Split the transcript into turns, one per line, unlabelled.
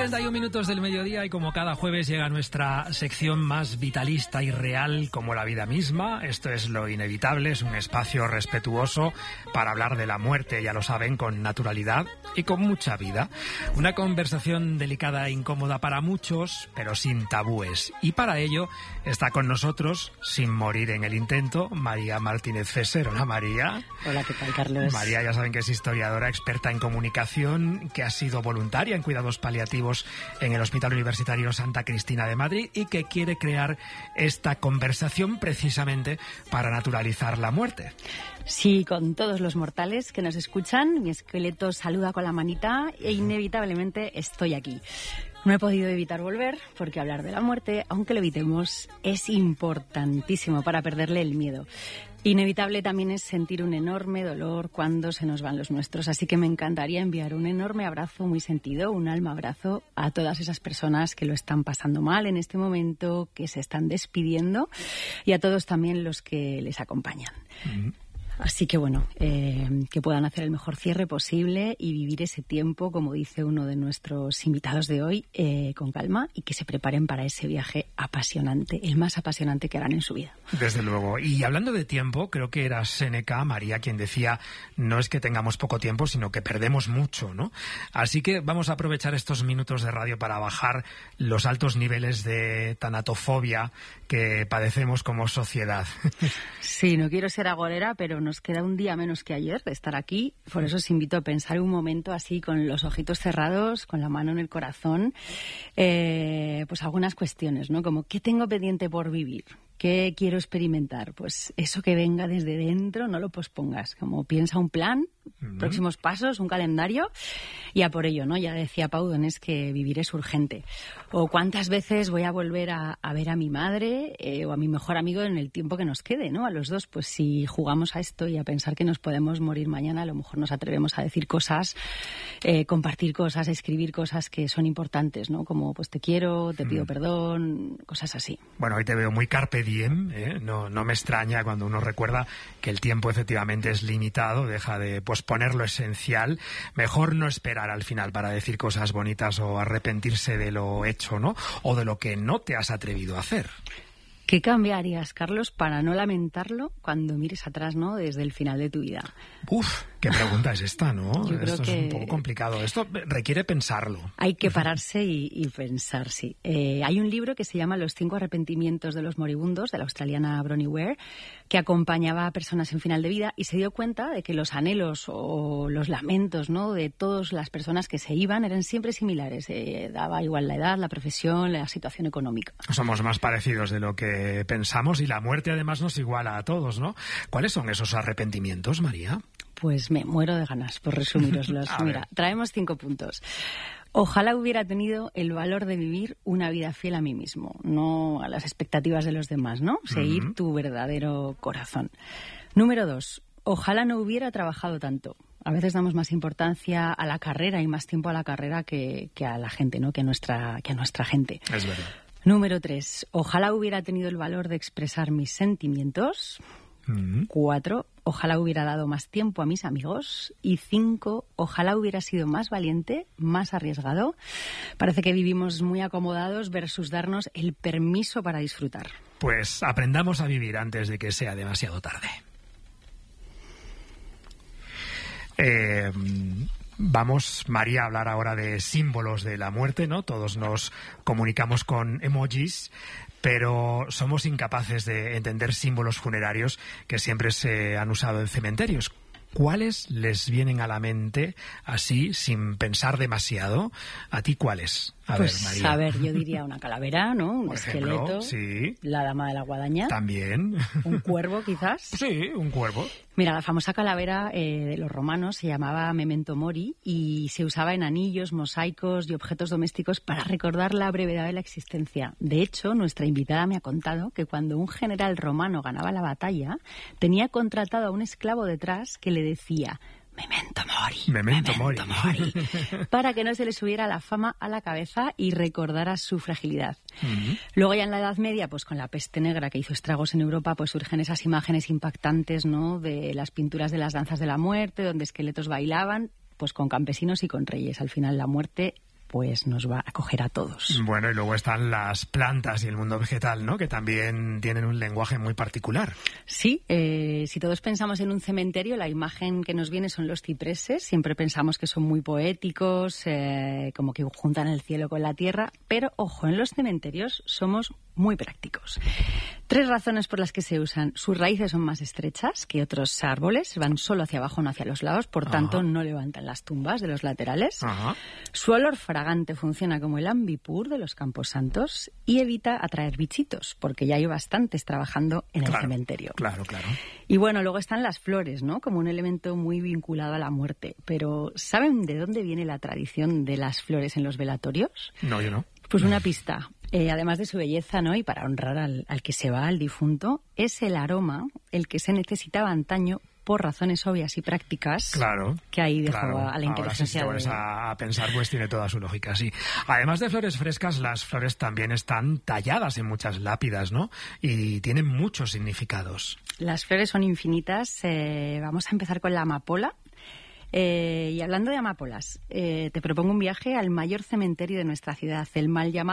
7:31 del mediodía y como cada jueves llega nuestra sección más vitalista y real como la vida misma. Esto es Lo Inevitable, es un espacio respetuoso para hablar de la muerte, ya lo saben, con naturalidad y con mucha vida. Una conversación delicada e incómoda para muchos, pero sin tabúes. Y para ello está con nosotros, sin morir en el intento, María Martínez Fesser. Hola, María.
Hola, ¿qué tal, Carlos?
María, ya saben que es historiadora, experta en comunicación, que ha sido voluntaria en cuidados paliativos en el Hospital Universitario Santa Cristina de Madrid y que quiere crear esta conversación precisamente para naturalizar la muerte.
Sí, con todos los mortales que nos escuchan, mi esqueleto saluda con la manita e inevitablemente estoy aquí. No he podido evitar volver porque hablar de la muerte, aunque lo evitemos, es importantísimo para perderle el miedo. Inevitable también es sentir un enorme dolor cuando se nos van los nuestros, así que me encantaría enviar un enorme abrazo muy sentido, un alma abrazo a todas esas personas que lo están pasando mal en este momento, que se están despidiendo y a todos también los que les acompañan. Así que bueno, que puedan hacer el mejor cierre posible y vivir ese tiempo, como dice uno de nuestros invitados de hoy, con calma y que se preparen para ese viaje apasionante, el más apasionante que harán en su vida.
Desde luego. Y hablando de tiempo, creo que era Séneca, María, quien decía, no es que tengamos poco tiempo, sino que perdemos mucho, ¿no? Así que vamos a aprovechar estos minutos de radio para bajar los altos niveles de tanatofobia que padecemos como sociedad.
Sí, no quiero ser agorera, pero nos queda un día menos que ayer de estar aquí. Por eso os invito a pensar un momento así, con los ojitos cerrados, con la mano en el corazón, pues algunas cuestiones, ¿no? Como, ¿qué tengo pendiente por vivir? ¿Qué quiero experimentar? Pues eso que venga desde dentro, no lo pospongas. Como piensa un plan, próximos pasos, un calendario, y a por ello, ¿no? Ya decía Pau Donés que vivir es urgente. O cuántas veces voy a volver a ver a mi madre o a mi mejor amigo en el tiempo que nos quede, ¿no? A los dos, pues si jugamos a esto y a pensar que nos podemos morir mañana, a lo mejor nos atrevemos a decir cosas, compartir cosas, escribir cosas que son importantes, ¿no? Como, pues te quiero, te pido perdón, cosas así.
Bueno, hoy te veo muy carpe diem, ¿eh? No me extraña cuando uno recuerda que el tiempo efectivamente es limitado, deja de posponer lo esencial. Mejor no esperar al final para decir cosas bonitas o arrepentirse de lo hecho, ¿no? O de lo que no te has atrevido a hacer.
¿Qué cambiarías, Carlos, para no lamentarlo cuando mires atrás, ¿no? Desde el final de tu vida.
Uf, qué pregunta es esta, ¿no?
Yo creo
Esto
que
es un poco complicado. Esto requiere pensarlo.
Hay que pararse y pensar, sí. Hay un libro que se llama Los 5 arrepentimientos de los moribundos, de la australiana Bronnie Ware, que acompañaba a personas en final de vida y se dio cuenta de que los anhelos o los lamentos, ¿no? De todas las personas que se iban eran siempre similares. Daba igual la edad, la profesión, la situación económica.
Somos más parecidos de lo que pensamos y la muerte además nos iguala a todos, ¿no? ¿Cuáles son esos arrepentimientos, María?
Pues me muero de ganas por resumíroslos. Mira, traemos 5 puntos. Ojalá hubiera tenido el valor de vivir una vida fiel a mí mismo, no a las expectativas de los demás, ¿no? Seguir tu verdadero corazón. Número 2. Ojalá no hubiera trabajado tanto. A veces damos más importancia a la carrera y más tiempo a la carrera que a la gente, ¿no? Que a nuestra gente.
Es verdad.
Número 3. Ojalá hubiera tenido el valor de expresar mis sentimientos. 4. Ojalá hubiera dado más tiempo a mis amigos. Y 5. Ojalá hubiera sido más valiente, más arriesgado. Parece que vivimos muy acomodados versus darnos el permiso para disfrutar.
Pues aprendamos a vivir antes de que sea demasiado tarde. Vamos, María, a hablar ahora de símbolos de la muerte, ¿no? Todos nos comunicamos con emojis, pero somos incapaces de entender símbolos funerarios que siempre se han usado en cementerios. ¿Cuáles les vienen a la mente así, sin pensar demasiado? ¿A ti cuáles?
Pues,
ver, María.
A ver, yo diría una calavera, ¿no? Un
Por ejemplo,
esqueleto.
sí.
La dama de la guadaña.
También.
Un cuervo, quizás.
Sí, un cuervo.
Mira, la famosa calavera de los romanos se llamaba memento mori y se usaba en anillos, mosaicos y objetos domésticos para recordar la brevedad de la existencia. De hecho, nuestra invitada me ha contado que cuando un general romano ganaba la batalla, tenía contratado a un esclavo detrás que le decía: Memento mori,
memento mori,
para que no se le subiera la fama a la cabeza y recordara su fragilidad. Luego ya en la Edad Media, pues con la peste negra que hizo estragos en Europa, pues surgen esas imágenes impactantes, ¿no? De las pinturas de las danzas de la muerte, donde esqueletos bailaban, pues con campesinos y con reyes. Al final la muerte pues nos va a acoger a todos.
Bueno, y luego están las plantas y el mundo vegetal, ¿no? Que también tienen un lenguaje muy particular.
Sí, si todos pensamos en un cementerio, la imagen que nos viene son los cipreses. Siempre pensamos que son muy poéticos, como que juntan el cielo con la tierra. Pero, ojo, en los cementerios somos muy prácticos. 3 razones por las que se usan. Sus raíces son más estrechas que otros árboles, van solo hacia abajo, no hacia los lados, por tanto no levantan las tumbas de los laterales. Su olor fragante funciona como el ambipur de los camposantos y evita atraer bichitos, porque ya hay bastantes trabajando en el cementerio.
Claro.
Y bueno, luego están las flores, ¿no? Como un elemento muy vinculado a la muerte. Pero ¿saben de dónde viene la tradición de las flores en los velatorios?
No, yo no.
Pues una pista. Además de su belleza, ¿no? Y para honrar al que se va, al difunto, es el aroma el que se necesitaba antaño por razones obvias y prácticas.
Claro.
Que ahí dejó a la inteligencia.
Ahora si te pones a pensar, pues tiene toda su lógica, sí. Además de flores frescas, las flores también están talladas en muchas lápidas, ¿no? Y tienen muchos significados.
Las flores son infinitas. Vamos a empezar con la amapola. Y hablando de amapolas, te propongo un viaje al mayor cementerio de nuestra ciudad, el mal llamado